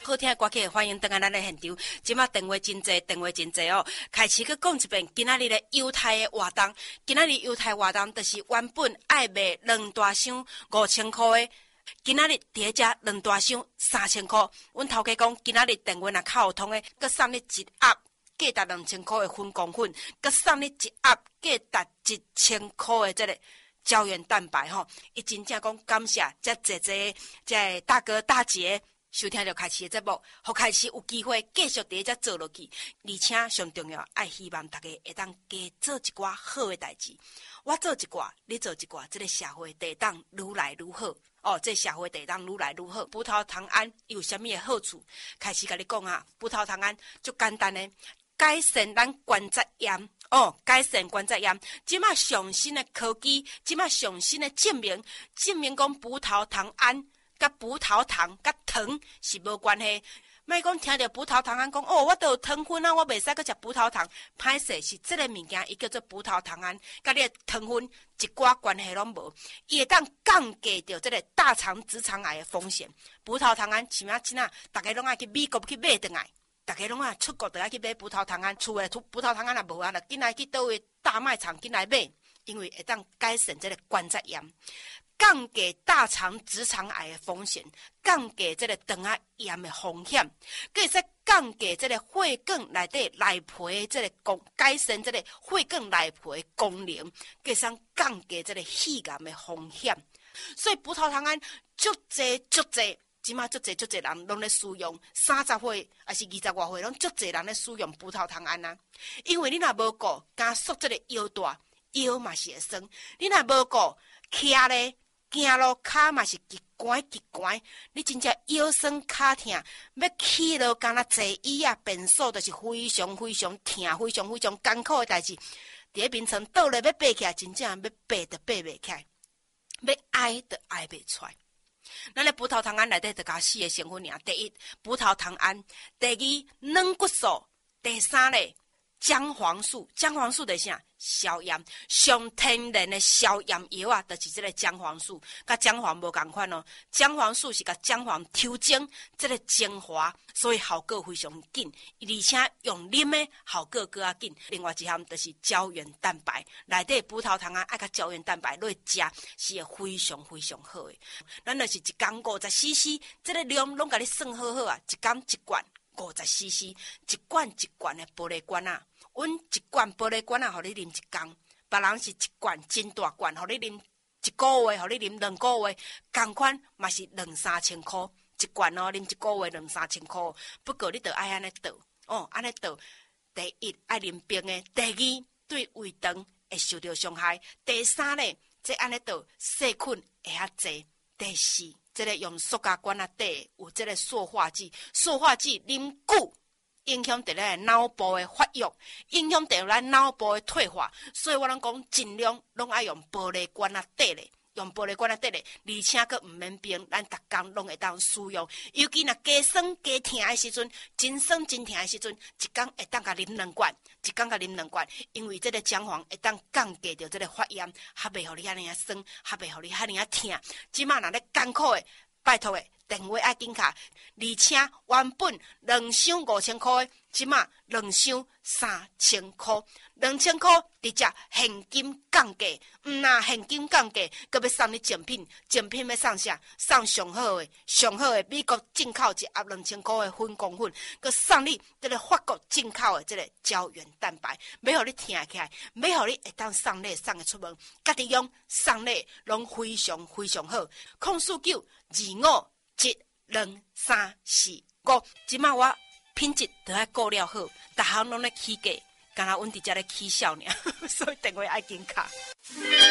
好听的歌曲，欢迎登来咱的现场。即马电话真济哦。开始去讲一遍，今仔日的犹太的活动，今仔日犹太活动就是原本爱卖2大箱5000块的，今仔日伫遮2大箱3000块。阮头家讲，今仔日电话若较有通的，佮送你一盒价值2000块的粉公粉，佮送你一盒价值1000块的这个胶原蛋白吼。伊真正讲感谢遮济这大哥大姐。收听着开始的节目，互开始有机会继续伫遮做落去，而且上重要，爱希望大家会当加做一寡好的代志。我做一寡，你做一寡，这个社会地当愈来愈好。哦，这社会地当愈来愈好。葡萄糖胺有啥物的好处？开始甲你讲啊，葡萄糖胺就简单的改善咱关节炎。哦，改善关节炎。即马上新的科技，即马上新的证明讲葡萄糖胺。甲葡萄糖、甲糖是无关系。莫讲听到葡萄糖胺讲哦，我都有糖分啊，我袂使佮食葡萄糖。歹势是这个物件，伊叫做葡萄糖胺，甲你的糖分一寡关系拢无。伊会当降低着这个大肠直肠癌的风险。葡萄糖胺像怎啊？大家拢爱去美国去买倒来，大家拢爱出国就爱去买葡萄糖胺。厝的葡萄糖胺也无啊，紧来去倒位大卖场紧来买，因为会当改善这个关节炎。降低大肠直肠癌的风险，降低这个肠仔炎的风险，佮会使降低这个血管内底内皮的这个改善这个血管内皮的功能，佮会使降低这个肺癌的风险。所以葡萄糖胺足济，即马足济人拢咧使用，30岁还是20外岁，拢足济人咧使用葡萄糖胺啊。因为你若无顾，加速这个腰大，腰嘛是会酸；你若无顾，徛咧。行路骹嘛是极悬，你真正腰酸骹痛，要起落敢若坐椅啊，便所就是非常痛，非常艰苦的代志。伫面床倒咧要爬起来，真正要爬都爬袂起来，要挨都挨袂出来。咱咧葡萄糖胺内底就加4个成分尔：第一，葡萄糖胺；第二，软骨素；第三咧，姜黄素。姜黄素就是啥？消炎，上天然的消炎药啊，就是这个姜黄素，甲姜黄无共款哦。姜黄素是甲姜黄抽精，这个精华，所以效果非常紧，而且用啉的效果更加紧。另外一项就是胶原蛋白，内底葡萄糖啊，爱甲胶原蛋白落食是会非常好的。咱就是一天50cc， 这个量拢甲你算好啊，一天一罐50cc， 一罐的玻璃罐啊。阮一罐玻璃罐啊，互你啉一工；别人是一罐真大罐，互你啉一个月，互你啉2个月，同款嘛是2-3千块一罐哦，啉一个月2-3千块。不过你得爱安尼倒哦，安尼倒。第一爱啉冰的，第二对胃肠会受到伤害，第三咧，这安尼倒细菌会较济。第四，这个用塑胶管啊底有这个塑化剂，啉久。影响到咱脑部的发育，影响到咱脑部的退化，所以我讲尽量拢爱用玻璃罐啊底咧，而且佫毋免冰，咱逐工拢会当使用。尤其若加酸加痛的时阵，真酸真痛的时阵，一工会当甲啉2罐，因为这个姜黄会当降低着这个发炎，还袂互你遐尼啊酸，还袂互你遐尼啊痛。即马若咧艰苦的，拜托的。电话爱紧卡，而且原本2箱5000块，即马2箱3000块，2000块直接现金降价，若现金降价，佮要送你奖品要送啥？送上好的美国进口一盒2000块的粉公粉，佮送你这个法国进口的这个胶原蛋白，要互你听起来，要互你会当送礼送得出门，家己用送礼拢非常好。04925123445，即马我品质都爱顾了好，逐项拢咧起价，敢若阮伫遮咧起笑尔，所以电话爱紧卡。